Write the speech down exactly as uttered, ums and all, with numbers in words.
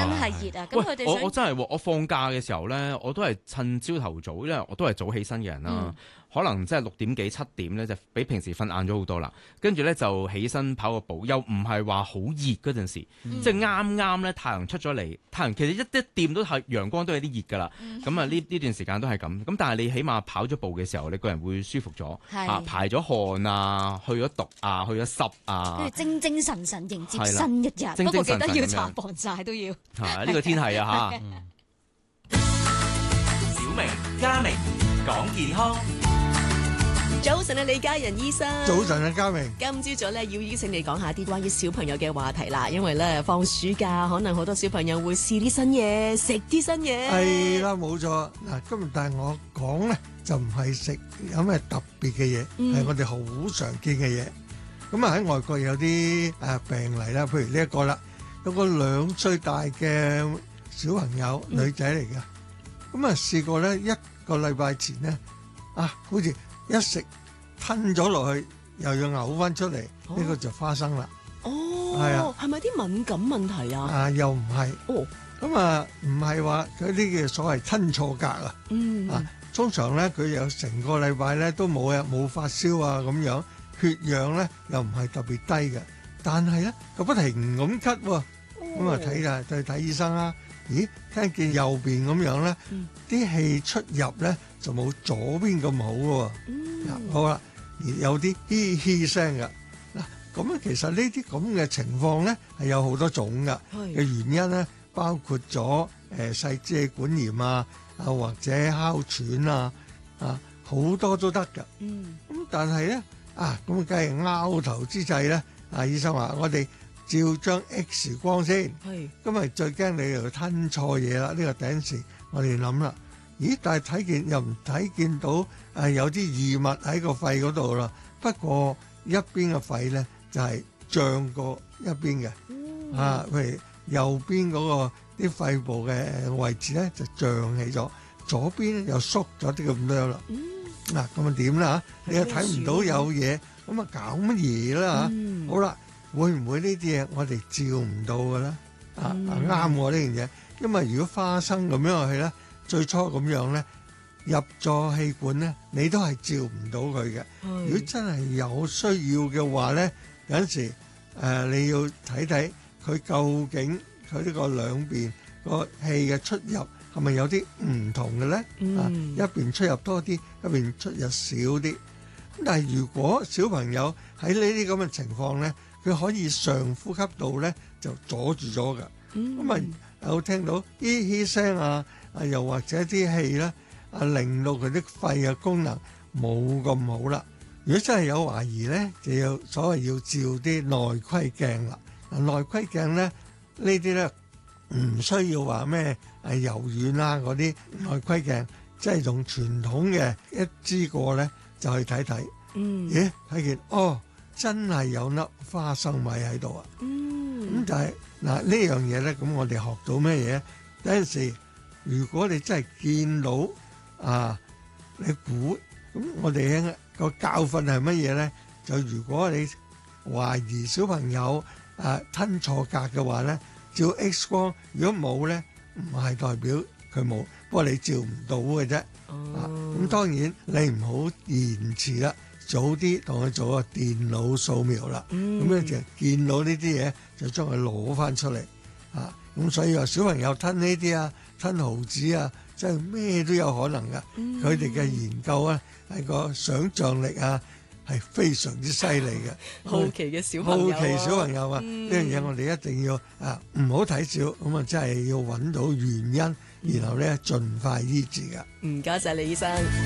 真係熱啊！咁佢哋我我真係我放假嘅時候咧，我都係趁朝頭早，因為我都係早起身嘅人啦。嗯可能即係六點幾七點咧，就比平時瞓晏咗好多啦。跟住咧就起身跑個步，又唔係話好熱嗰陣時，嗯、即係啱啱咧太陽出咗嚟，太陽其實一一掂到係陽光都有啲熱噶啦。咁啊呢呢段時間都係咁。咁但係你起碼跑咗步嘅時候，你個人會舒服咗，啊排咗汗啊，去咗毒啊，去咗濕啊， 跟住精精神神迎接新一日。精精神神不過記得要搽防曬都要。 係呢、呢個天氣啊嚇。 小明嘉明講健康。 早晨啊，李家仁醫生。 早晨啊，嘉明。 今朝早咧要邀請你講下啲關於小朋友嘅話題啦，因為咧放暑假，可能好多小朋友會試啲新嘢，食啲新嘢。 係啦，冇錯。嗱，今日但係我講咧就唔係食有咩特別嘅嘢，係、嗯、我哋好常見嘅嘢。咁啊喺外國有啲誒病例啦，譬如呢一個啦，有個兩歲大嘅小朋友，嗯、女仔嚟嘅。咁啊試過咧一個禮拜前咧啊，好似一食吞咗落去，又要嘔翻出嚟，呢、哦、個就花生啦。 哦，係啊，係咪啲敏感問題啊？ 啊，又唔係。哦，咁啊，唔係話佢啲嘅所謂吞錯格啊。嗯。啊，通常咧佢有成個禮拜咧都冇啊，冇發燒啊咁樣，血氧咧又唔係特別低嘅，但係咧佢不停咁咳喎。咁啊睇下就睇醫生啦。咦，聽見右邊咁樣咧，啲、嗯、氣出入咧就冇左邊咁好喎。嗯、好啦，而有啲嘻嘻聲嘅嗱，咁啊其實呢啲咁嘅情況咧係有好多種嘅嘅原因咧，包括咗誒細支氣管炎啊，啊或者哮喘啊，啊好多都得㗎。嗯，咁但係咧啊，咁梗係拗頭之際咧，啊醫生話我哋照張 X 光先，咁咪最驚你又吞錯嘢啦！呢、這個第一時我哋諗啦，咦？但係睇見又唔睇見到誒、呃、有啲異物喺個肺嗰度啦。不過一邊嘅肺咧就係、是、脹過一邊嘅，嗯、啊，譬如右邊嗰、那個啲肺部嘅位置咧就脹起咗，左邊又縮咗啲咁多啦。嗱咁啊點啦嚇？你又睇唔到有嘢，咁啊搞乜嘢啦嚇？嗯、好啦。會唔會呢啲嘢我哋照唔到嘅咧？啊啱喎呢樣嘢，因為如果花生咁樣落去咧，最初咁樣咧入咗氣管咧，你都係照唔到佢嘅。如果真係有需要嘅話咧，有陣時誒、呃、你要睇睇佢究竟佢呢個兩邊個氣嘅出入係咪有啲唔同嘅咧？嗯、啊一邊出入多啲，一邊出入少啲。咁但係如果小朋友喺呢啲咁嘅情況咧，佢可以上呼吸道咧就阻住咗㗎，咁啊、嗯、有聽到嘻嘻聲啊，啊又或者啲氣咧啊令到佢啲肺嘅功能冇咁好啦。如果真係有懷疑咧，就要所謂要照啲內窺鏡啦。嗱內窺鏡咧呢啲咧唔需要話咩係柔軟啦嗰啲內窺鏡，即係用傳統嘅一支過咧就去睇睇，嗯、咦睇見哦。真係有粒花生米喺度啊！咁、嗯、就係嗱呢樣嘢咧，咁我哋學到咩嘢？有陣時如果你真係見到啊，你估咁，我哋個教訓係乜嘢咧？就如果你懷疑小朋友啊吞錯格嘅話咧，照 X 光，如果冇咧，唔係代表佢冇，不過你照唔到嘅啫。咁、啊、當然你唔好延遲啦。早啲同佢做個電腦掃描啦，咁咧、嗯、就見到呢啲嘢就將佢攞翻出嚟啊！咁所以話小朋友吞呢啲啊，吞毫子啊，即係咩都有可能噶。佢哋嘅研究啊，係個想像力啊，係非常之犀利嘅。 好奇嘅小朋友、啊， 好奇小朋友啊！呢樣嘢我哋一定要啊，唔好睇少，咁啊真係要揾到原因，然後咧盡快醫治噶。 唔該晒李醫生。